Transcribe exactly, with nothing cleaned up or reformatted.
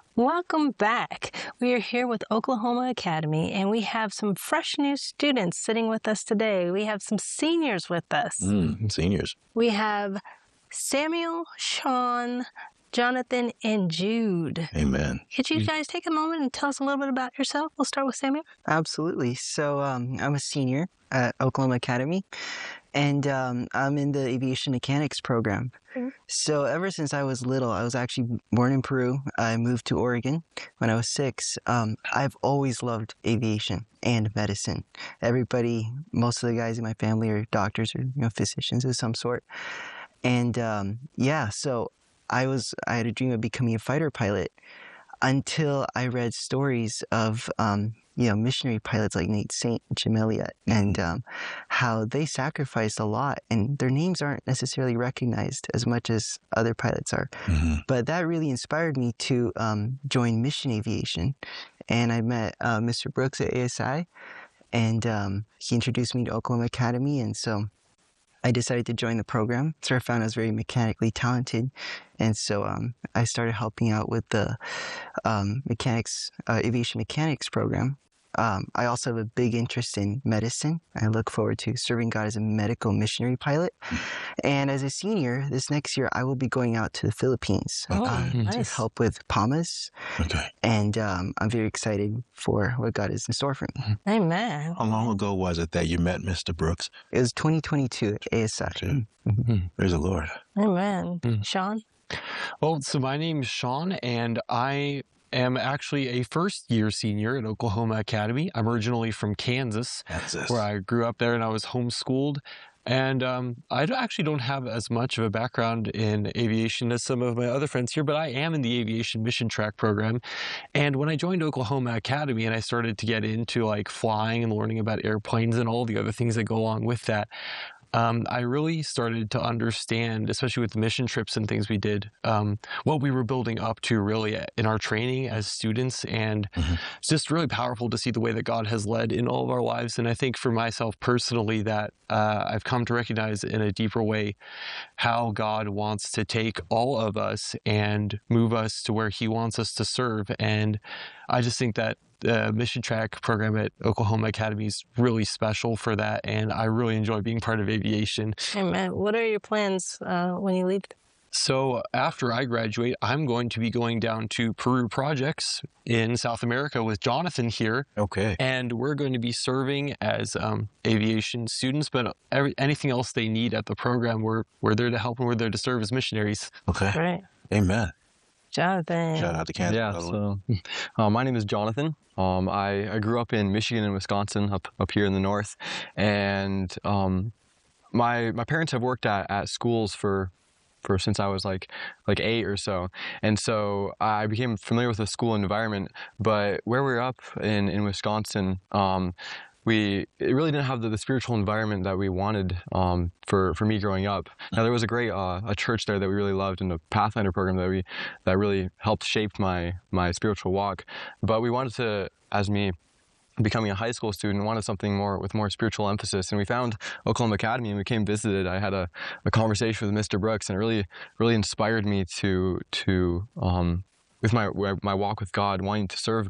Welcome back. We are here with Oklahoma Academy, and we have some fresh new students sitting with us today. We have some seniors with us. Mm, seniors. We have Samuel, Sean, Jonathan, and Jude. Amen. Could you guys take a moment and tell us a little bit about yourself? We'll start with Samuel. Absolutely. So um, I'm a senior at Oklahoma Academy, and um, I'm in the aviation mechanics program. Mm-hmm. So ever since I was little, I was actually born in Peru. I moved to Oregon when I was six. Um, I've always loved aviation and medicine. Everybody, most of the guys in my family are doctors or you know physicians of some sort. And um, yeah, so I was I had a dream of becoming a fighter pilot until I read stories of um, you know missionary pilots like Nate Saint and Jim Elliott, and um, how they sacrificed a lot, and their names aren't necessarily recognized as much as other pilots are. Mm-hmm. But that really inspired me to um, join mission aviation, and I met uh, Mister Brooks at A S I, and um, he introduced me to Oklahoma Academy, and so I decided to join the program. So I found I was very mechanically talented, and so um, I started helping out with the um, mechanics, uh, aviation mechanics program. Um, I also have a big interest in medicine. I look forward to serving God as a medical missionary pilot. And as a senior, this next year, I will be going out to the Philippines oh, uh, nice. to help with P A M S. Okay. And um, I'm very excited for what God has in store for me. Amen. How long ago was it that you met Mister Brooks? It was twenty twenty-two at A S I. Mm-hmm. Praise the Lord. Amen. Mm. Sean? Well, so my name's Sean, and I am actually a first-year senior at Oklahoma Academy. I'm originally from Kansas, Kansas, where I grew up there, and I was homeschooled. And um, I actually don't have as much of a background in aviation as some of my other friends here, but I am in the aviation mission track program. And when I joined Oklahoma Academy and I started to get into like flying and learning about airplanes and all the other things that go along with that, Um, I really started to understand, especially with the mission trips and things we did, um, what we were building up to really in our training as students. And mm-hmm. It's just really powerful to see the way that God has led in all of our lives. And I think for myself personally that uh, I've come to recognize in a deeper way how God wants to take all of us and move us to where he wants us to serve. And I just think that the mission track program at Oklahoma Academy is really special for that, and I really enjoy being part of aviation. Amen. What are your plans uh, when you leave? So after I graduate, I'm going to be going down to Peru projects in South America with Jonathan here. Okay. And we're going to be serving as um, aviation students, but every, anything else they need at the program, we're, we're there to help and we're there to serve as missionaries. Okay. Right. Amen. Jonathan. Shout out to Kansas. Yeah, so uh, my name is Jonathan. Um, I, I grew up in Michigan and Wisconsin, up up here in the north, and um, my my parents have worked at, at schools for for since I was like like eight or so, and so I became familiar with the school environment. But where we were up in in Wisconsin, um, we it really didn't have the, the spiritual environment that we wanted um, for for me growing up. Now there was a great uh, a church there that we really loved, and a Pathfinder program that we that really helped shape my my spiritual walk. But we wanted to, as me becoming a high school student, wanted something more with more spiritual emphasis, and we found Oklahoma Academy and we came visited. I had a, a conversation with Mister Brooks, and it really really inspired me to to um, with my my walk with God, wanting to serve